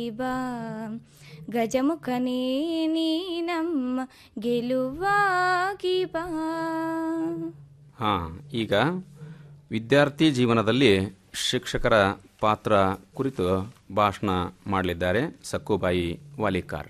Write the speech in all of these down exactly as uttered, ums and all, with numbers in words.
ಬಾ ಗಜಮುಖನೇ ನೀ ನಮ್ಮ ಗೆಲುವಾಗಿ ಬಾ. ಹಾಂ, ಈಗ ವಿದ್ಯಾರ್ಥಿ ಜೀವನದಲ್ಲಿ ಶಿಕ್ಷಕರ ಪಾತ್ರ ಕುರಿತು ಭಾಷಣ ಮಾಡಲಿದ್ದಾರೆ ಸಕ್ಕುಬಾಯಿ ವಾಲಿಕಾರ್.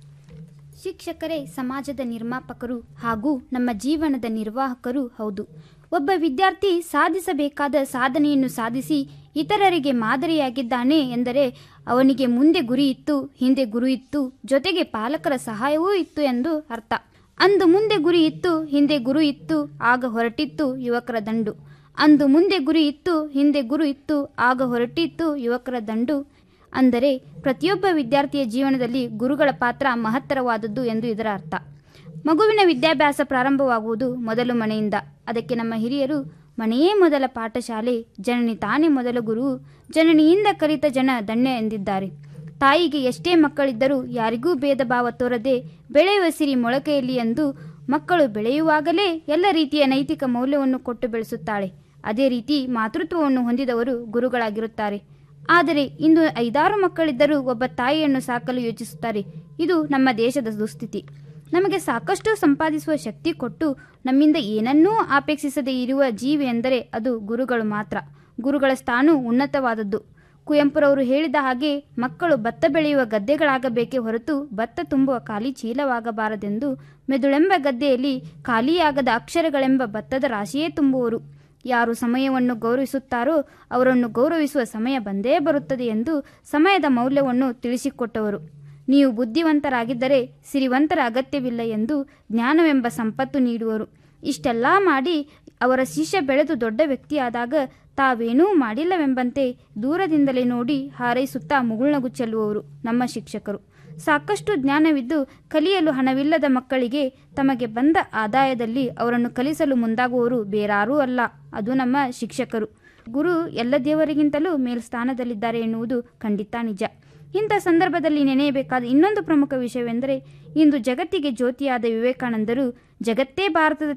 ಶಿಕ್ಷಕರೇ ಸಮಾಜದ ನಿರ್ಮಾಪಕರು ಹಾಗೂ ನಮ್ಮ ಜೀವನದ ನಿರ್ವಾಹಕರು ಹೌದು. ಒಬ್ಬ ವಿದ್ಯಾರ್ಥಿ ಸಾಧಿಸಬೇಕಾದ ಸಾಧನೆಯನ್ನು ಸಾಧಿಸಿ ಇತರರಿಗೆ ಮಾದರಿಯಾಗಿದ್ದಾನೆ ಎಂದರೆ ಅವನಿಗೆ ಮುಂದೆ ಗುರಿ ಇತ್ತು, ಹಿಂದೆ ಗುರು ಇತ್ತು, ಜೊತೆಗೆ ಪಾಲಕರ ಸಹಾಯವೂ ಇತ್ತು ಎಂದು ಅರ್ಥ. ಅಂದು ಮುಂದೆ ಗುರಿ ಇತ್ತು, ಹಿಂದೆ ಗುರು ಇತ್ತು, ಆಗ ಹೊರಟಿತ್ತು ಯುವಕರ ದಂಡು. ಅಂದು ಮುಂದೆ ಗುರಿ ಇತ್ತು, ಹಿಂದೆ ಗುರು ಇತ್ತು, ಆಗ ಹೊರಟಿತ್ತು ಯುವಕರ ದಂಡು. ಅಂದರೆ ಪ್ರತಿಯೊಬ್ಬ ವಿದ್ಯಾರ್ಥಿಯ ಜೀವನದಲ್ಲಿ ಗುರುಗಳ ಪಾತ್ರ ಮಹತ್ತರವಾದದ್ದು ಎಂದು ಇದರ ಅರ್ಥ. ಮಗುವಿನ ವಿದ್ಯಾಭ್ಯಾಸ ಪ್ರಾರಂಭವಾಗುವುದು ಮೊದಲು ಮನೆಯಿಂದ. ಅದಕ್ಕೆ ನಮ್ಮ ಹಿರಿಯರು ಮನೆಯೇ ಮೊದಲ ಪಾಠಶಾಲೆ, ಜನನಿ ತಾನೇ ಮೊದಲ ಗುರು, ಜನನಿಯಿಂದ ಕಲಿತ ಜನ ಧನ್ಯ ಎಂದಿದ್ದಾರೆ. ತಾಯಿಗೆ ಎಷ್ಟೇ ಮಕ್ಕಳಿದ್ದರೂ ಯಾರಿಗೂ ಭೇದ ಭಾವ ತೋರದೆ ಬೆಳೆಯುವ ಸಿರಿ ಮೊಳಕೆಯಲ್ಲಿ ಎಂದು ಮಕ್ಕಳು ಬೆಳೆಯುವಾಗಲೇ ಎಲ್ಲ ರೀತಿಯ ನೈತಿಕ ಮೌಲ್ಯವನ್ನು ಕೊಟ್ಟು ಬೆಳೆಸುತ್ತಾಳೆ. ಅದೇ ರೀತಿ ಮಾತೃತ್ವವನ್ನು ಹೊಂದಿದವರು ಗುರುಗಳಾಗಿರುತ್ತಾರೆ. ಆದರೆ ಇಂದು ಐದಾರು ಮಕ್ಕಳಿದ್ದರೂ ಒಬ್ಬ ತಾಯಿಯನ್ನು ಸಾಕಲು ಯೋಚಿಸುತ್ತಾರೆ. ಇದು ನಮ್ಮ ದೇಶದ ದುಸ್ಥಿತಿ. ನಮಗೆ ಸಾಕಷ್ಟು ಸಂಪಾದಿಸುವ ಶಕ್ತಿ ಕೊಟ್ಟು ನಮ್ಮಿಂದ ಏನನ್ನೂ ಅಪೇಕ್ಷಿಸದೇ ಇರುವ ಜೀವಿ ಎಂದರೆ ಅದು ಗುರುಗಳು ಮಾತ್ರ. ಗುರುಗಳ ಸ್ಥಾನ ಉನ್ನತವಾದದ್ದು. ಕುವೆಂಪುರವರು ಹೇಳಿದ ಹಾಗೆ ಮಕ್ಕಳು ಭತ್ತ ಬೆಳೆಯುವ ಗದ್ದೆಗಳಾಗಬೇಕೇ ಹೊರತು ಭತ್ತ ತುಂಬುವ ಖಾಲಿ ಚೀಲವಾಗಬಾರದೆಂದು. ಮೆದುಳೆಂಬ ಗದ್ದೆಯಲ್ಲಿ ಖಾಲಿಯಾಗದ ಅಕ್ಷರಗಳೆಂಬ ಭತ್ತದ ರಾಶಿಯೇ ತುಂಬುವರು. ಯಾರು ಸಮಯವನ್ನು ಗೌರವಿಸುತ್ತಾರೋ ಅವರನ್ನು ಗೌರವಿಸುವ ಸಮಯ ಬಂದೇ ಬರುತ್ತದೆ ಎಂದು ಸಮಯದ ಮೌಲ್ಯವನ್ನು ತಿಳಿಸಿಕೊಟ್ಟವರು. ನೀವು ಬುದ್ಧಿವಂತರಾಗಿದ್ದರೆ ಸಿರಿವಂತರ ಅಗತ್ಯವಿಲ್ಲ ಎಂದು ಜ್ಞಾನವೆಂಬ ಸಂಪತ್ತು ನೀಡುವರು. ಇಷ್ಟೆಲ್ಲ ಮಾಡಿ ಅವರ ಶಿಷ್ಯ ಬೆಳೆದು ದೊಡ್ಡ ವ್ಯಕ್ತಿಯಾದಾಗ ತಾವೇನೂ ಮಾಡಿಲ್ಲವೆಂಬಂತೆ ದೂರದಿಂದಲೇ ನೋಡಿ ಹಾರೈಸುತ್ತಾ ಮುಗುಳ್ನಗು ಚೆಲ್ಲುವವರು ನಮ್ಮ ಶಿಕ್ಷಕರು. ಸಾಕಷ್ಟು ಜ್ಞಾನವಿದ್ದು ಕಲಿಯಲು ಹಣವಿಲ್ಲದ ಮಕ್ಕಳಿಗೆ ತಮಗೆ ಬಂದ ಆದಾಯದಲ್ಲಿ ಅವರನ್ನು ಕಲಿಸಲು ಮುಂದಾಗುವವರು ಬೇರಾರೂ ಅಲ್ಲ, ಅದು ನಮ್ಮ ಶಿಕ್ಷಕರು. ಗುರು ಎಲ್ಲ ದೇವರಿಗಿಂತಲೂ ಮೇಲ್ಸ್ಥಾನದಲ್ಲಿದ್ದಾರೆ ಎನ್ನುವುದು ಖಂಡಿತ ನಿಜ. ಇಂಥ ಸಂದರ್ಭದಲ್ಲಿ ನೆನೆಯಬೇಕಾದ ಇನ್ನೊಂದು ಪ್ರಮುಖ ವಿಷಯವೆಂದರೆ ಇಂದು ಜಗತ್ತಿಗೆ ಜ್ಯೋತಿಯಾದ ವಿವೇಕಾನಂದರು ಜಗತ್ತೇ ಭಾರತದ